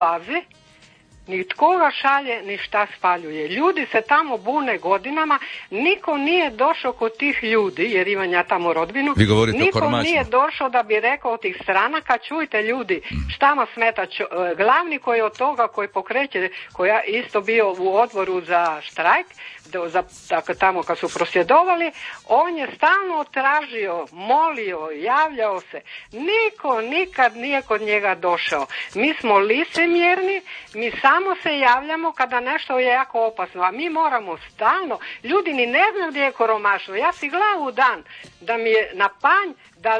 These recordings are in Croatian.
pazi, ni tko ga šalje, ni šta spaljuje. Ljudi se tamo bune godinama, niko nije došao kod tih ljudi, jer imam ja tamo rodbinu, niko nije došao da bi rekao od tih stranaka, čujte ljudi, šta vam smeta, glavni koji je od toga, koji pokreće, koji je isto bio u odboru za štrajk, dakle tamo kad su prosvjedovali, on je stalno tražio, molio, javljao se, niko nikad nije kod njega došao. Mi smo licemjerni, mi samo se javljamo kada nešto je jako opasno, a mi moramo stalno, ljudi ni ne znaju gdje je Koromačno. Ja si glavu dan da mi je na panj da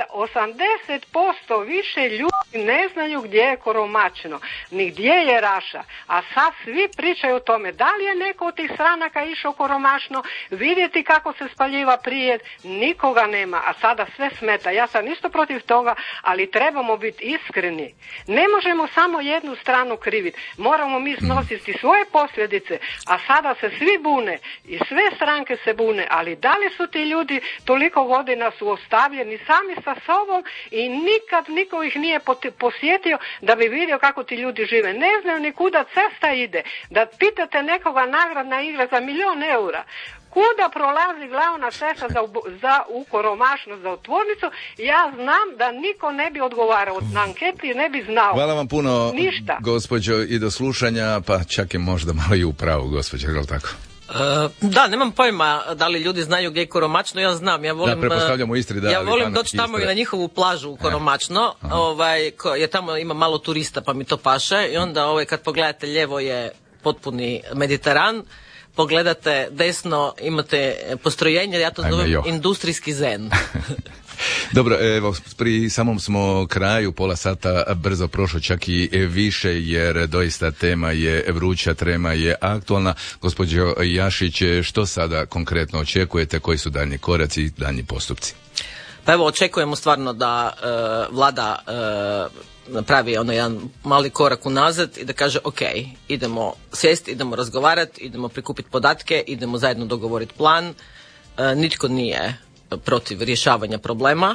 80% više ljudi ne znaju gdje je Koromačno, ni gdje je Raša, a sad svi pričaju o tome da li je neko od tih stranaka išao Koromačno, vidjeti kako se spaljiva prije, nikoga nema, a sada sve smeta. Ja sam isto protiv toga, ali trebamo biti iskreni. Ne možemo samo jednu stranu kriviti, moramo mi snositi svoje posljedice, a sada se svi bune i sve stranke se bune, ali da li su ti ljudi toliko godina su ostavljeni sami sa sobom i nikad niko ih nije posjetio da bi vidio kako ti ljudi žive. Ne znaju ni kuda cesta ide. Da pitate nekoga nagradna igra za 1.000.000 eura. Kuda prolazi glavna cesta u Koromašno za otvornicu, ja znam da niko ne bi odgovarao. Na anketi ne bi znao. Hvala vam puno, ništa. Gospođo, i do slušanja, pa čak je možda malo i u pravu, gospođo, je li tako? Da, nemam pojma da li ljudi znaju gdje je Koromačno, ja znam, ja volim, pretpostavljam u Istri, ja volim doći tamo i na njihovu plažu u Koromačno, jer tamo ima malo turista pa mi to paše i onda kad pogledate lijevo je potpuni Mediteran, pogledate desno imate postrojenje, ja to zovem industrijski zen. Dobro, evo, pri samom smo kraju, pola sata brzo prošlo, čak i više, jer doista tema je vruća, tema je aktualna. Gospođo Jašić, što sada konkretno očekujete, koji su daljnji koraci i daljnji postupci? Pa evo, očekujemo stvarno da vlada napravi jedan mali korak unazad i da kaže ok, idemo sjesti, idemo razgovarati, idemo prikupiti podatke, idemo zajedno dogovoriti plan. Nitko nije protiv rješavanja problema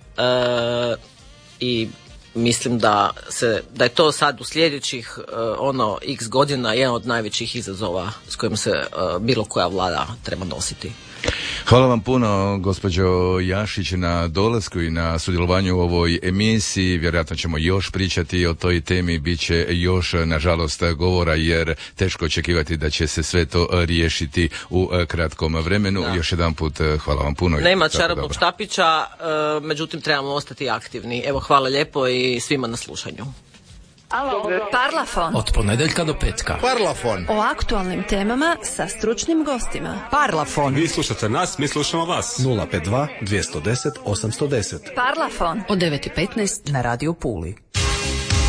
i mislim da je to sad u sljedećih x godina jedan od najvećih izazova s kojim se bilo koja vlada treba nositi. Hvala vam puno, gospođo Jašić, na dolasku i na sudjelovanju u ovoj emisiji. Vjerojatno ćemo još pričati o toj temi, bit će još, nažalost, govora, jer teško očekivati da će se sve to riješiti u kratkom vremenu. Da. Još jedan put hvala vam puno. Nema čarobnog štapića, međutim trebamo ostati aktivni. Evo, hvala lijepo i svima na slušanju. Parlafon. Od ponedjeljka do petka. Parlafon. O aktualnim temama sa stručnim gostima. Parlafon. Vi slušate nas, mi slušamo vas. 052 210 810. Parlafon. Od 9:15 na Radio Puli.